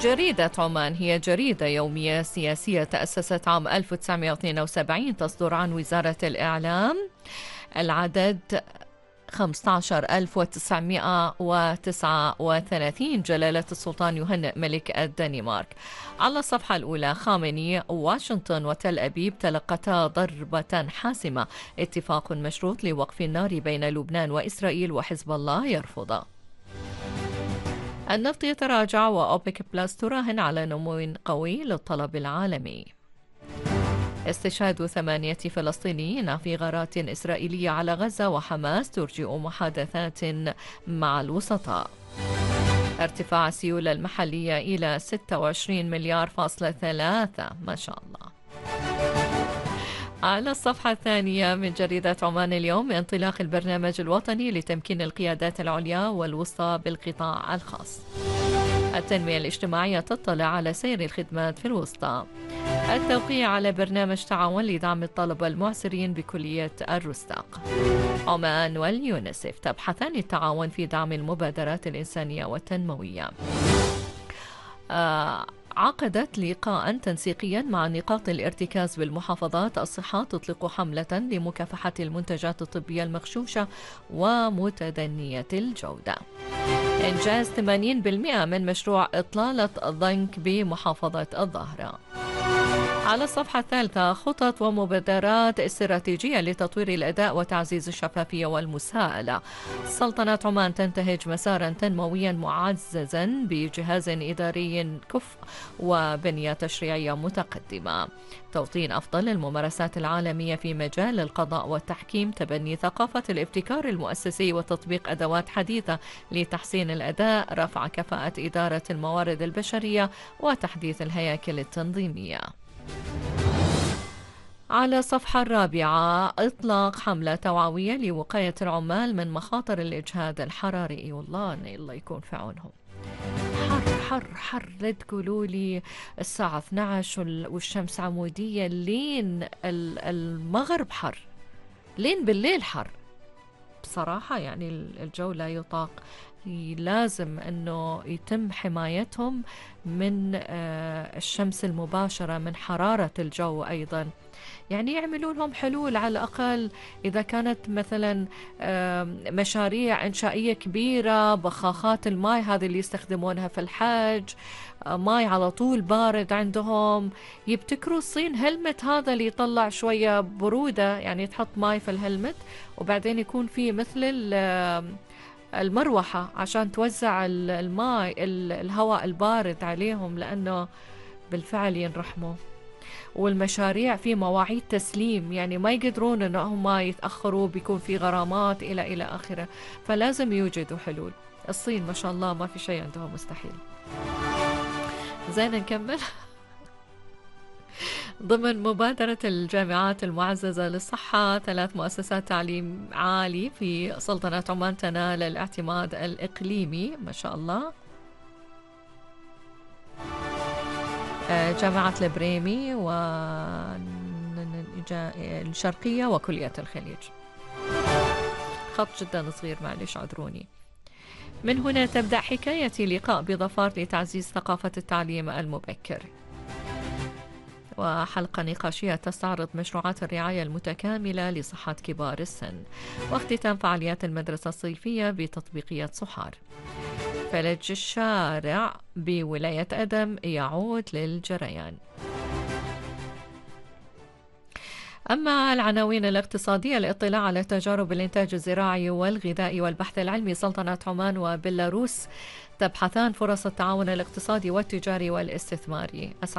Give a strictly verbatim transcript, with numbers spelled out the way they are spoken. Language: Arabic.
جريدة عمان هي جريدة يومية سياسية تأسست عام ألف وتسعمائة واثنين وسبعين، تصدر عن وزارة الإعلام. العدد خمسة عشر ألف وتسعمائة وتسعة وثلاثين. جلالة السلطان يهنئ ملك الدنمارك. على الصفحة الأولى: خامنئي: واشنطن وتل أبيب تلقتا ضربة حاسمة، اتفاق مشروط لوقف النار بين لبنان وإسرائيل وحزب الله يرفض. النفط يتراجع وأوبك بلس تراهن على نمو قوي للطلب العالمي. استشهاد ثمانية فلسطينيين في غارات إسرائيلية على غزة، وحماس ترجئ محادثات مع الوسطاء. ارتفاع السيولة المحلية إلى ستة وعشرين مليار فاصلة ثلاثة، ما شاء الله. على الصفحة الثانية من جريدة عمان اليوم: انطلاق البرنامج الوطني لتمكين القيادات العليا والوسطى بالقطاع الخاص. التنمية الاجتماعية تطلع على سير الخدمات في الوسطى. التوقيع على برنامج تعاون لدعم الطلبة المعسرين بكلية الرستاق. عمان واليونسف تبحثان التعاون في دعم المبادرات الإنسانية والتنموية. آه عقدت لقاء تنسيقيا مع نقاط الارتكاز بالمحافظات. الصحة تطلق حملة لمكافحة المنتجات الطبية المغشوشة ومتدنية الجودة. إنجاز ثمانين بالمئة من مشروع إطلالة ضنك بمحافظة الظاهرة. على الصفحة الثالثة: خطط ومبادرات استراتيجية لتطوير الأداء وتعزيز الشفافية والمساءلة. سلطنة عمان تنتهج مسارا تنمويا معززا بجهاز إداري كفء وبنية تشريعية متقدمة. توطين أفضل الممارسات العالمية في مجال القضاء والتحكيم. تبني ثقافة الابتكار المؤسسي وتطبيق أدوات حديثة لتحسين الأداء. رفع كفاءة إدارة الموارد البشرية وتحديث الهياكل التنظيمية. على الصفحة الرابعة: إطلاق حملة توعوية لوقاية العمال من مخاطر الإجهاد الحراري. والله الله يكون في عونهم. حر حر حر، لا تقولوا لي الساعة اثنتي عشرة والشمس عمودية لين المغرب حر، لين بالليل حر. بصراحة يعني الجو لا يطاق. لازم أنه يتم حمايتهم من الشمس المباشرة، من حرارة الجو أيضا. يعني يعملوا لهم حلول على الأقل إذا كانت مثلا مشاريع إنشائية كبيرة، بخاخات الماء هذه اللي يستخدمونها في الحج، ماء على طول بارد عندهم، يبتكروا الصين هلمت هذا اللي يطلع شوية برودة، يعني تحط ماء في الهلمت وبعدين يكون فيه مثل المروحة عشان توزع الماء الهواء البارد عليهم، لأنه بالفعل ينرحموا. والمشاريع في مواعيد تسليم، يعني ما يقدرون أنهم يتأخروا، بيكون في غرامات إلى إلى آخره، فلازم يوجدوا حلول. الصين ما شاء الله ما في شيء عندهم مستحيل. زين نكمل. ضمن مبادرة الجامعات المعززة للصحة، ثلاث مؤسسات تعليم عالي في سلطنة عمان تنال الاعتماد الإقليمي، ما شاء الله. جامعة البريمي والشرقية وكلية الخليج. خط جدا صغير معلش عذروني. من هنا تبدأ حكايتي لقاء بظفار لتعزيز ثقافة التعليم المبكر، وحلقة نقاشية تستعرض مشروعات الرعاية المتكاملة لصحة كبار السن، واختتام فعاليات المدرسة الصيفية بتطبيقية صحار. فلج الشارع بولاية أدم يعود للجريان. أما العناوين الاقتصادية: الاطلاع على تجارب الإنتاج الزراعي والغذائي والبحث العلمي. سلطنة عمان وبيلاروس تبحثان فرص التعاون الاقتصادي والتجاري والاستثماري.